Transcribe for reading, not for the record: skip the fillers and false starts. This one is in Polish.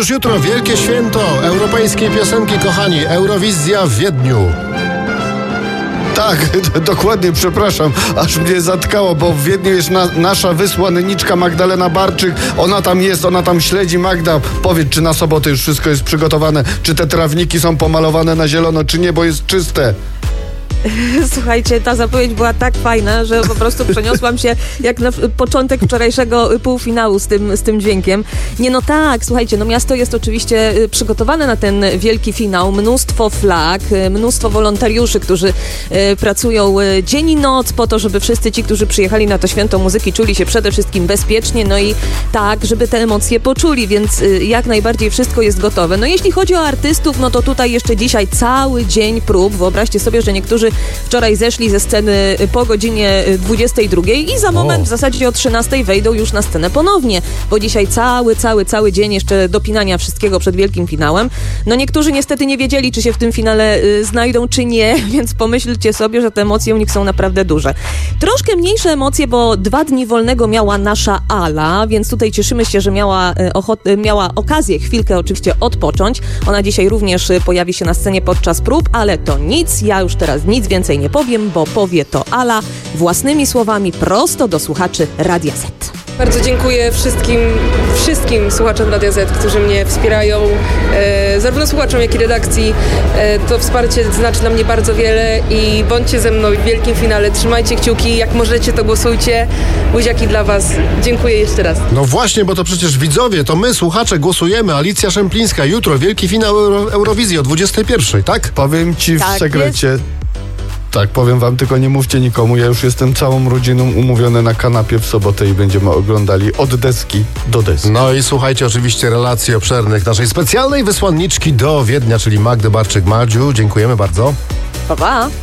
już jutro wielkie święto europejskiej piosenki, kochani. Eurowizja w Wiedniu. Tak, dokładnie, przepraszam, aż mnie zatkało, bo w Wiedniu jest nasza wysłanniczka Magdalena Barczyk. Ona tam jest, ona tam śledzi. Magda, powiedz, czy na sobotę już wszystko jest przygotowane, czy te trawniki są pomalowane na zielono, czy nie, bo jest czyste. Słuchajcie, ta zapowiedź była tak fajna, że po prostu przeniosłam się jak na początek wczorajszego półfinału z tym dźwiękiem. Nie, no tak, słuchajcie, no miasto jest oczywiście przygotowane na ten wielki finał. Mnóstwo flag, mnóstwo wolontariuszy, którzy pracują dzień i noc po to, żeby wszyscy ci, którzy przyjechali na to święto muzyki, czuli się przede wszystkim bezpiecznie, no i tak, żeby te emocje poczuli, więc jak najbardziej wszystko jest gotowe. No jeśli chodzi o artystów, no to tutaj jeszcze dzisiaj cały dzień prób. Wyobraźcie sobie, że niektórzy wczoraj zeszli ze sceny po godzinie 22 i za moment w zasadzie o 13 wejdą już na scenę ponownie, bo dzisiaj cały dzień jeszcze dopinania wszystkiego przed wielkim finałem. No niektórzy niestety nie wiedzieli, czy się w tym finale znajdą, czy nie, więc pomyślcie sobie, że te emocje u nich są naprawdę duże. Troszkę mniejsze emocje, bo 2 dni wolnego miała nasza Ala, więc tutaj cieszymy się, że miała okazję chwilkę oczywiście odpocząć. Ona dzisiaj również pojawi się na scenie podczas prób, ale to nic, ja już teraz nic więcej nie powiem, bo powie to Ala własnymi słowami prosto do słuchaczy Radia Z. Bardzo dziękuję wszystkim słuchaczom Radia Z, którzy mnie wspierają, zarówno słuchaczom, jak i redakcji. To wsparcie znaczy dla mnie bardzo wiele i bądźcie ze mną w wielkim finale. Trzymajcie kciuki, jak możecie, to głosujcie. Buziaki dla was. Dziękuję jeszcze raz. No właśnie, bo to przecież widzowie, to my, słuchacze, głosujemy. Alicja Szemplińska, jutro wielki finał Eurowizji o 21, tak? Powiem ci w Tak sekrecie. jest. Tak, powiem wam, tylko nie mówcie nikomu. Ja już jestem całą rodziną umówiony na kanapie w sobotę i będziemy oglądali od deski do deski. No i słuchajcie oczywiście relacji obszernych naszej specjalnej wysłanniczki do Wiednia, czyli Magdy Barczyk. Madziu, dziękujemy bardzo. Pa, pa.